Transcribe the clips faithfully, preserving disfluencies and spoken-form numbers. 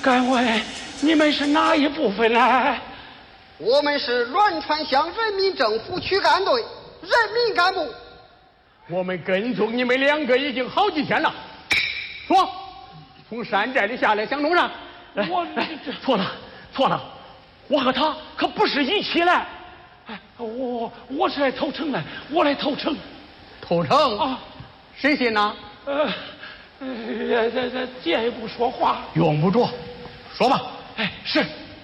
敢问你们是哪一部分呢？ 我们是栾川乡人民政府区干队人民干部。 我们跟踪你们两个已经好几天了。说，从山寨里下来想弄啥？ 我错了错了，我和他可不是一起来。哎，我我是来投诚来，我来投诚。 投诚啊？ 谁信呢？ 呃，这这这借一步说话。 用不着，说吧。 哎，是。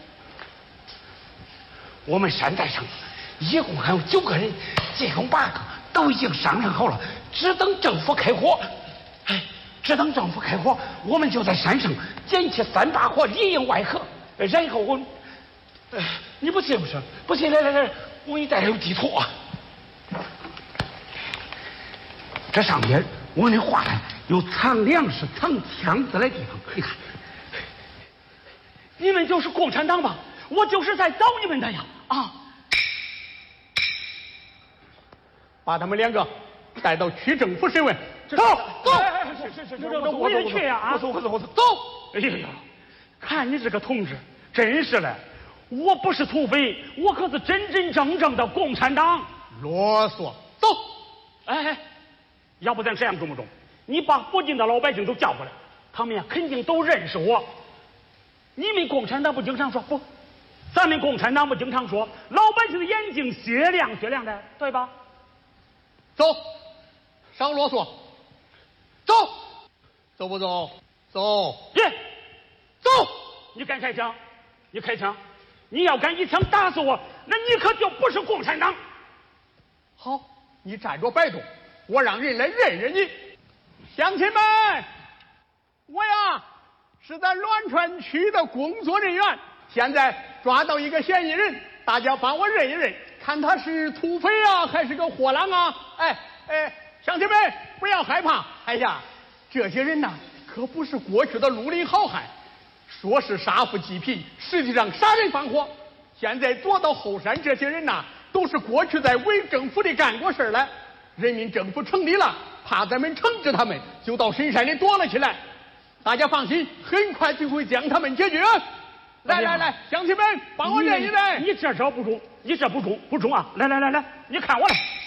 我们山寨上一共还有九个人，其中八个都已经商量好了，只等政府开火。哎，只等政府开火，我们就在山上捡起三把火，里应外合。然后我，呃，你不信不是？不信，来来来，我给你带上地图啊。这上边我那画的有藏粮食、藏枪子的地方，你看。你们就是共产党吧？我就是在找你们的呀！啊， 把他们两个带到区政府审问。 走走，是是是，这我也去呀！啊，我走我走我走走！哎呀，看你这个同志，真是的，我不是土匪，我可是真真正正的共产党。 啰嗦，走！ 哎哎，要不咱这样中不中？你把附近的老百姓都叫过来，他们呀肯定都认识我。你们共产党不经常说不？咱们共产党不经常说老百姓的眼睛雪亮雪亮的，对吧？ 走，少啰嗦，走，走不走？走。 耶， 走！ 你敢开枪？你开枪！你要敢一枪打死我，那你可就不是共产党。 好，你站着别动，我让人来认认你。乡亲们，我呀是咱栾川区的工作人员，现在抓到一个嫌疑人，大家帮我认一认，看他是土匪啊还是个货郎啊。哎哎，乡亲们不要害怕，哎呀，这些人呐可不是过去的绿林好汉，说是杀富济贫，实际上杀人放火。现在躲到后山这些人呐都是过去在伪政府里干过事了，人民政府成立了，怕咱们惩治他们，就到深山里躲了起来。大家放心，很快就会将他们解决。来来来，乡亲们，帮我认一认。 你这招不中，你这不中不中啊！来来来来，你看我来。